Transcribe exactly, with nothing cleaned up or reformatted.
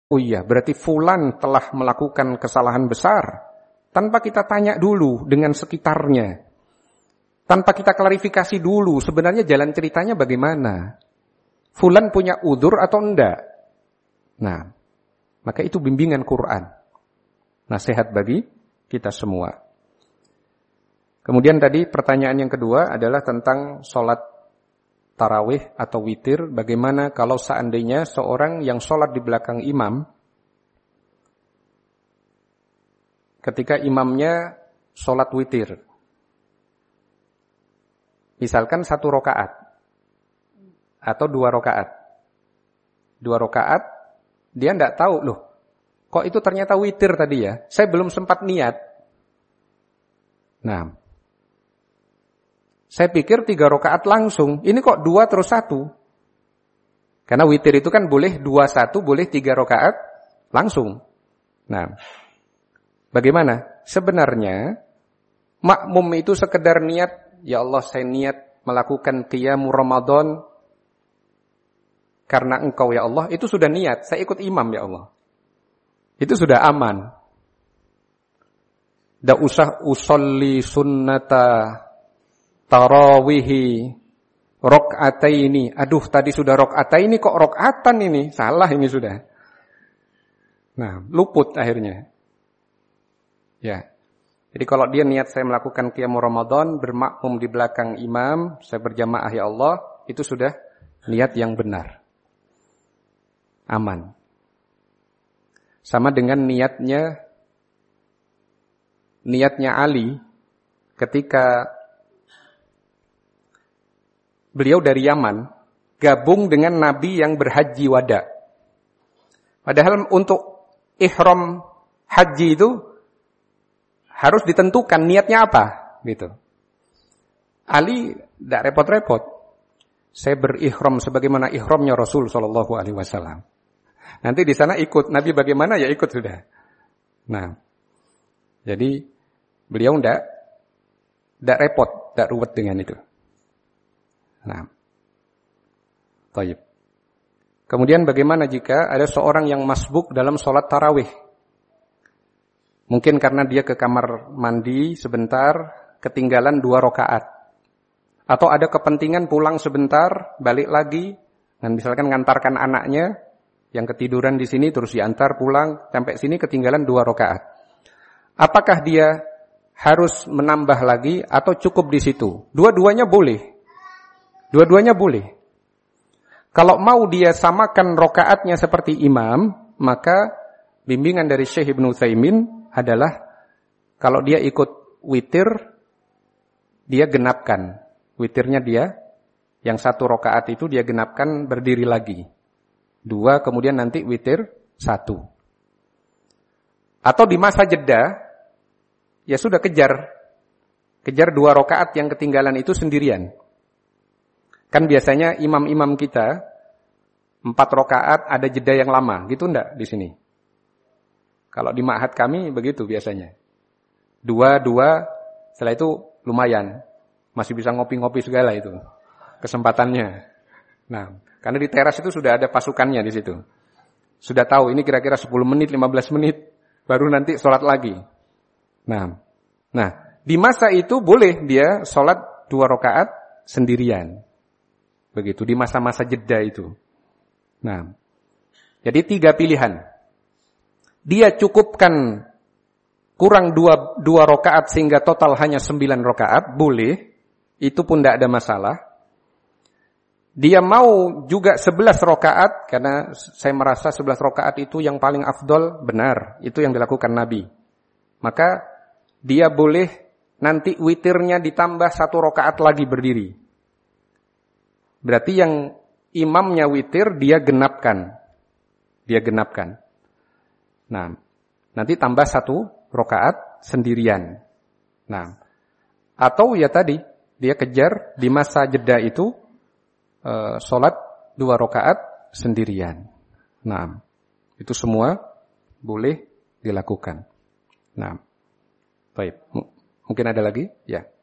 Oh iya, berarti fulan telah melakukan kesalahan besar tanpa kita tanya dulu dengan sekitarnya. Tanpa kita klarifikasi dulu sebenarnya jalan ceritanya bagaimana. Fulan punya udzur atau enggak? Nah, maka itu bimbingan Quran. Nasihat bagi kita semua. Kemudian tadi pertanyaan yang kedua adalah tentang sholat tarawih atau witir. Bagaimana kalau seandainya seorang yang sholat di belakang imam, ketika imamnya sholat witir, misalkan satu rokaat atau dua rokaat, dua rokaat, dia tidak tahu loh, kok itu ternyata witir tadi ya, saya belum sempat niat. Nah, saya pikir tiga rokaat langsung, ini kok dua terus satu. Karena witir itu kan boleh dua satu, boleh tiga rokaat langsung. Nah, bagaimana? Sebenarnya makmum itu sekedar niat, ya Allah saya niat melakukan qiyamul Ramadan karena engkau ya Allah, itu sudah niat, saya ikut imam ya Allah. Itu sudah aman. Tidak usah usolli sunnata tarawihi rok'ataini. Aduh tadi sudah rok'ataini kok rok'atan ini. Salah ini sudah. Nah, luput akhirnya. Ya. Jadi kalau dia niat saya melakukan qiyamul Ramadan, bermakmum di belakang imam, saya berjamaah ya Allah, itu sudah niat yang benar. Aman. Sama dengan niatnya niatnya Ali ketika beliau dari Yaman gabung dengan Nabi yang berhaji wada. Padahal untuk ihram haji itu harus ditentukan niatnya apa, gitu. Ali tidak repot-repot. Saya berihram sebagaimana ihramnya Rasul sallallahu alaihi wasallam. Nanti di sana ikut Nabi bagaimana ya ikut sudah. Nah, jadi beliau tidak tidak repot, tidak ruwet dengan itu. Nah, taib. Kemudian bagaimana jika ada seorang yang masbuk dalam sholat tarawih? Mungkin karena dia ke kamar mandi sebentar, ketinggalan dua rakaat. Atau ada kepentingan pulang sebentar, balik lagi, dan misalkan ngantarkan anaknya yang ketiduran di sini terus diantar pulang, sampai sini ketinggalan dua rakaat. Apakah dia harus menambah lagi atau cukup di situ? Dua-duanya boleh. Dua-duanya boleh. Kalau mau dia samakan rokaatnya seperti imam, maka bimbingan dari Syekh Ibnu Utsaimin adalah kalau dia ikut witir, dia genapkan. Witirnya dia, yang satu rokaat itu dia genapkan berdiri lagi. Dua, kemudian nanti witir satu. Atau di masa jeda, ya sudah kejar. Kejar dua rokaat yang ketinggalan itu sendirian. Kan biasanya imam-imam kita empat rokaat ada jeda yang lama, gitu enggak di sini? Kalau di ma'had kami begitu biasanya. Dua, dua, setelah itu lumayan. Masih bisa ngopi-ngopi segala itu kesempatannya. Nah, karena di teras itu sudah ada pasukannya di situ. Sudah tahu ini kira-kira sepuluh menit, lima belas menit, baru nanti sholat lagi. Nah, nah di masa itu boleh dia sholat dua rokaat sendirian. Begitu, di masa-masa jeda itu. Nah, jadi tiga pilihan. Dia cukupkan kurang dua, dua rokaat sehingga total hanya sembilan rokaat, boleh. Itu pun tidak ada masalah. Dia mau juga sebelas rokaat, karena saya merasa sebelas rokaat itu yang paling afdol, benar. Itu yang dilakukan Nabi. Maka dia boleh nanti witirnya ditambah satu rokaat lagi berdiri. Berarti yang imamnya witir dia genapkan. Dia genapkan. Nah, nanti tambah satu rokaat sendirian. Nah, atau ya tadi dia kejar di masa jeda itu e, sholat dua rokaat sendirian. Nah, itu semua boleh dilakukan. Nah, baik. M- mungkin ada lagi? Ya.